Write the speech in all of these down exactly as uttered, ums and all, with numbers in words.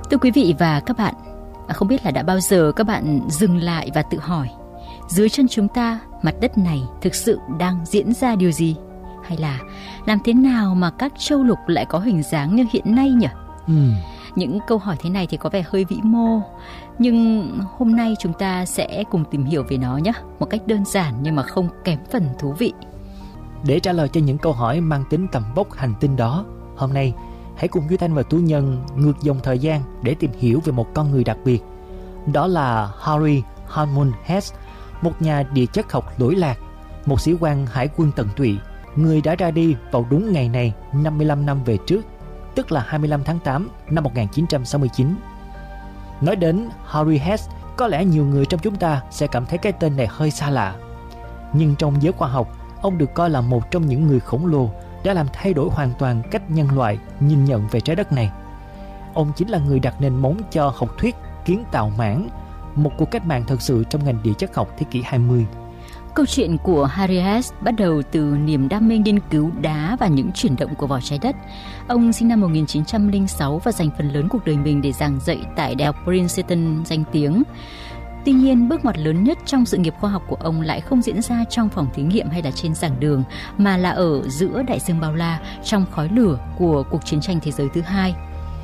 Thưa quý vị và các bạn, không biết là đã bao giờ các bạn dừng lại và tự hỏi, dưới chân chúng ta, mặt đất này thực sự đang diễn ra điều gì? Hay là làm thế nào mà các châu lục lại có hình dáng như hiện nay nhỉ? Ừ. Những câu hỏi thế này thì có vẻ hơi vĩ mô, nhưng hôm nay chúng ta sẽ cùng tìm hiểu về nó nhé, một cách đơn giản nhưng mà không kém phần thú vị. Để trả lời cho những câu hỏi mang tính tầm vóc hành tinh đó, hôm nay hãy cùng Duy Thanh và Tú Nhân ngược dòng thời gian để tìm hiểu về một con người đặc biệt. Đó là Harry Hammond Hess, một nhà địa chất học lỗi lạc, một sĩ quan hải quân tận tụy, người đã ra đi vào đúng ngày này năm mươi lăm năm về trước, tức là hai mươi lăm tháng tám năm một nghìn chín trăm sáu mươi chín. Nói đến Harry Hess, có lẽ nhiều người trong chúng ta sẽ cảm thấy cái tên này hơi xa lạ. Nhưng trong giới khoa học, ông được coi là một trong những người khổng lồ đã làm thay đổi hoàn toàn cách nhân loại nhìn nhận về trái đất này. Ông chính là người đặt nền móng cho học thuyết kiến tạo mảng, một cuộc cách mạng thực sự trong ngành địa chất học thế kỷ hai mươi. Câu chuyện của Harry Hess bắt đầu từ niềm đam mê nghiên cứu đá và những chuyển động của vỏ trái đất. Ông sinh năm một nghìn chín trăm lẻ sáu và dành phần lớn cuộc đời mình để giảng dạy tại Đại học Princeton danh tiếng. Tuy nhiên, bước ngoặt lớn nhất trong sự nghiệp khoa học của ông lại không diễn ra trong phòng thí nghiệm hay là trên giảng đường, mà là ở giữa đại dương bao la, trong khói lửa của cuộc chiến tranh thế giới thứ hai.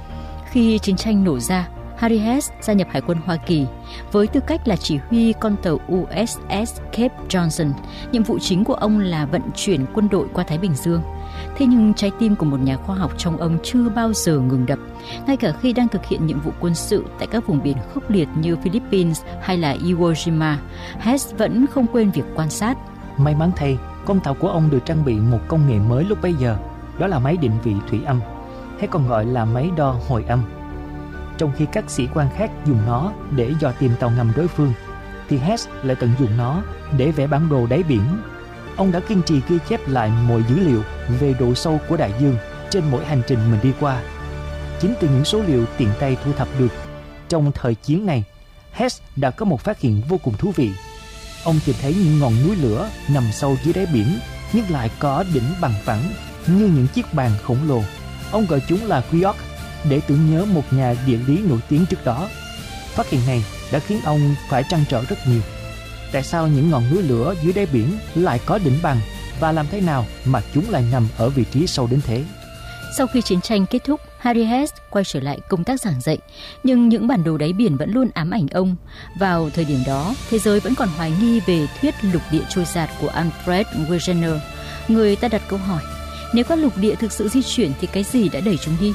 Khi chiến tranh nổ ra, Harry Hess gia nhập Hải quân Hoa Kỳ với tư cách là chỉ huy con tàu u ét ét Cape Johnson. Nhiệm vụ chính của ông là vận chuyển quân đội qua Thái Bình Dương. Thế nhưng trái tim của một nhà khoa học trong ông chưa bao giờ ngừng đập. Ngay cả khi đang thực hiện nhiệm vụ quân sự tại các vùng biển khốc liệt như Philippines hay là Iwo Jima, Hess vẫn không quên việc quan sát. May mắn thay, con tàu của ông được trang bị một công nghệ mới lúc bấy giờ, đó là máy định vị thủy âm, hay còn gọi là máy đo hồi âm. Trong khi các sĩ quan khác dùng nó để dò tìm tàu ngầm đối phương, thì Hess lại tận dụng nó để vẽ bản đồ đáy biển. Ông đã kiên trì ghi chép lại mọi dữ liệu về độ sâu của đại dương trên mỗi hành trình mình đi qua. Chính từ những số liệu tiện tay thu thập được trong thời chiến này, Hess đã có một phát hiện vô cùng thú vị. Ông tìm thấy những ngọn núi lửa nằm sâu dưới đáy biển, nhưng lại có đỉnh bằng phẳng như những chiếc bàn khổng lồ. Ông gọi chúng là Quyok để tưởng nhớ một nhà địa lý nổi tiếng trước đó. Phát hiện này đã khiến ông phải trăn trở rất nhiều. Tại sao những ngọn núi lửa dưới đáy biển lại có đỉnh bằng, và làm thế nào mà chúng lại nằm ở vị trí sâu đến thế? Sau khi chiến tranh kết thúc, Harry Hess quay trở lại công tác giảng dạy, nhưng những bản đồ đáy biển vẫn luôn ám ảnh ông. Vào thời điểm đó, thế giới vẫn còn hoài nghi về thuyết lục địa trôi dạt của Alfred Wegener. Người ta đặt câu hỏi, nếu các lục địa thực sự di chuyển thì cái gì đã đẩy chúng đi?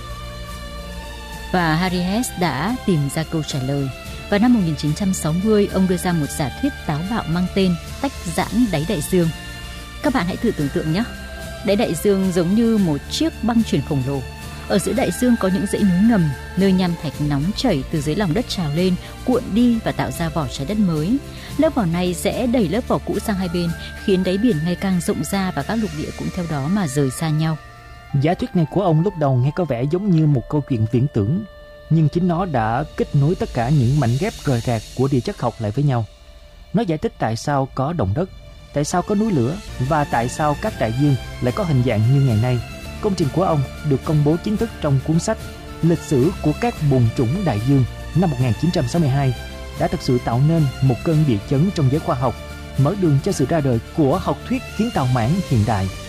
Và Harry Hess đã tìm ra câu trả lời. Vào năm một nghìn chín trăm sáu mươi, ông đưa ra một giả thuyết táo bạo mang tên tách giãn đáy đại dương. Các bạn hãy thử tưởng tượng nhé. Đáy đại dương giống như một chiếc băng chuyền khổng lồ. Ở giữa đại dương có những dãy núi ngầm, nơi nham thạch nóng chảy từ dưới lòng đất trào lên, cuộn đi và tạo ra vỏ trái đất mới. Lớp vỏ này sẽ đẩy lớp vỏ cũ sang hai bên, khiến đáy biển ngày càng rộng ra và các lục địa cũng theo đó mà rời xa nhau. Giả thuyết này của ông lúc đầu nghe có vẻ giống như một câu chuyện viễn tưởng, nhưng chính nó đã kết nối tất cả những mảnh ghép rời rạc của địa chất học lại với nhau. Nó giải thích tại sao có động đất, tại sao có núi lửa và tại sao các đại dương lại có hình dạng như ngày nay. Công trình của ông được công bố chính thức trong cuốn sách Lịch sử của các bùn chủng đại dương năm một nghìn chín trăm sáu mươi hai, đã thực sự tạo nên một cơn địa chấn trong giới khoa học, mở đường cho sự ra đời của học thuyết kiến tạo mảng hiện đại.